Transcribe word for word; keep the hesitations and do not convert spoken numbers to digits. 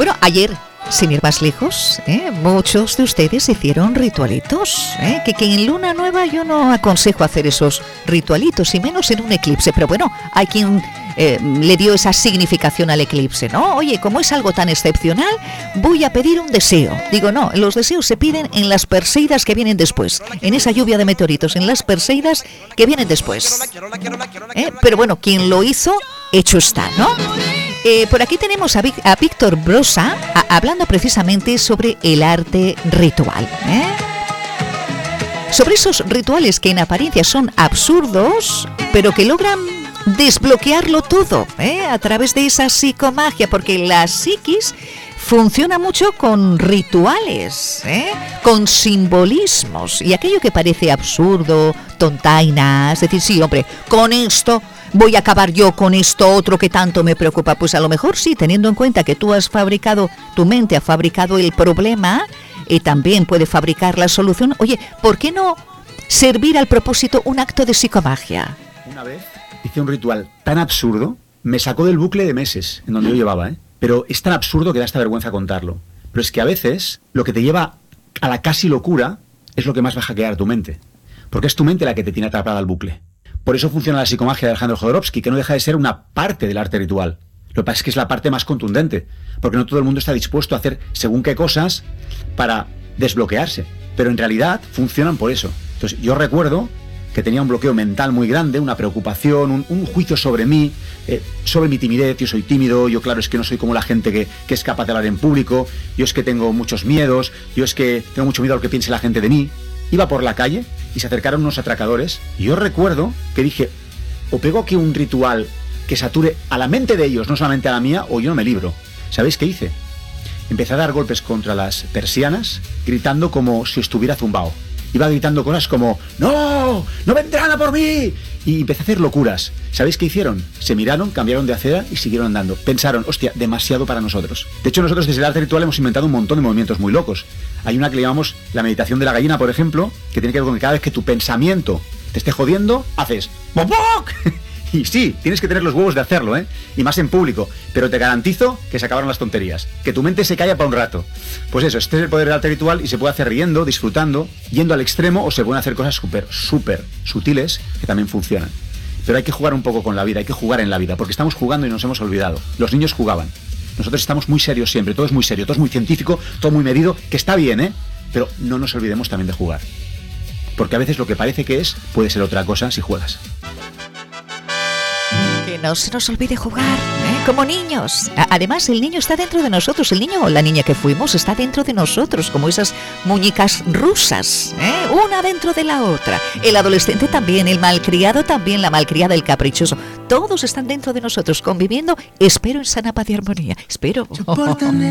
Bueno, ayer, sin ir más lejos, ¿eh? muchos de ustedes hicieron ritualitos, ¿eh? que, que en luna nueva yo no aconsejo hacer esos ritualitos, y menos en un eclipse, pero bueno, hay quien eh, le dio esa significación al eclipse, ¿no? Oye, como es algo tan excepcional, voy a pedir un deseo. Digo, no, los deseos se piden en las Perseidas que vienen después, en esa lluvia de meteoritos, en las Perseidas que vienen después. ¿Eh? Pero bueno, quien lo hizo, hecho está, ¿no? Eh, por aquí tenemos a, Vic, a Víctor Brosa a, hablando precisamente sobre el arte ritual, ¿eh? Sobre esos rituales que en apariencia son absurdos, pero que logran desbloquearlo todo, ¿eh? A través de esa psicomagia, porque la psiquis funciona mucho con rituales, ¿eh? Con simbolismos, y aquello que parece absurdo, tontaina, es decir, sí, hombre, con esto voy a acabar yo con esto otro que tanto me preocupa. Pues a lo mejor sí, teniendo en cuenta que tú has fabricado, tu mente ha fabricado el problema y también puede fabricar la solución. Oye, ¿por qué no servir al propósito un acto de psicomagia? Una vez hice un ritual tan absurdo, me sacó del bucle de meses en donde yo llevaba, ¿eh? Pero es tan absurdo que da hasta vergüenza contarlo. Pero es que a veces lo que te lleva a la casi locura es lo que más va a hackear tu mente. Porque es tu mente la que te tiene atrapada al bucle. Por eso funciona la psicomagia de Alejandro Jodorowsky, que no deja de ser una parte del arte ritual. Lo que pasa es que es la parte más contundente, porque no todo el mundo está dispuesto a hacer según qué cosas para desbloquearse. Pero en realidad funcionan por eso. Entonces yo recuerdo que tenía un bloqueo mental muy grande, una preocupación, un, un juicio sobre mí, eh, sobre mi timidez. Yo soy tímido, yo claro es que no soy como la gente que, que es capaz de hablar en público, yo es que tengo muchos miedos, yo es que tengo mucho miedo a lo que piense la gente de mí. Iba por la calle y se acercaron unos atracadores y yo recuerdo que dije, o pego aquí un ritual que sature a la mente de ellos, no solamente a la mía, o yo no me libro. ¿Sabéis qué hice? Empecé a dar golpes contra las persianas, gritando como si estuviera zumbao. Iba gritando cosas como, ¡no! ¡No vendrán a por mí! Y empecé a hacer locuras. ¿Sabéis qué hicieron? Se miraron, cambiaron de acera y siguieron andando. Pensaron, hostia, demasiado para nosotros. De hecho, nosotros desde el arte ritual hemos inventado un montón de movimientos muy locos. Hay una que le llamamos la meditación de la gallina, por ejemplo, que tiene que ver con que cada vez que tu pensamiento te esté jodiendo, haces ¡boc! Y sí, tienes que tener los huevos de hacerlo, ¿eh? Y más en público. Pero te garantizo que se acabaron las tonterías. Que tu mente se calla para un rato. Pues eso, este es el poder del arte ritual y se puede hacer riendo, disfrutando, yendo al extremo, o se pueden hacer cosas súper, súper sutiles que también funcionan. Pero hay que jugar un poco con la vida, hay que jugar en la vida, porque estamos jugando y nos hemos olvidado. Los niños jugaban. Nosotros estamos muy serios siempre, todo es muy serio, todo es muy científico, todo muy medido, que está bien, ¿eh? Pero no nos olvidemos también de jugar. Porque a veces lo que parece que es, puede ser otra cosa si juegas. Que no se nos olvide jugar, ¿eh? Como niños. Además, el niño está dentro de nosotros. El niño o la niña que fuimos está dentro de nosotros, como esas muñecas rusas, ¿eh? Una dentro de la otra. El adolescente también, el malcriado también, la malcriada, el caprichoso. Todos están dentro de nosotros, conviviendo, espero, en sana paz y armonía. Espero.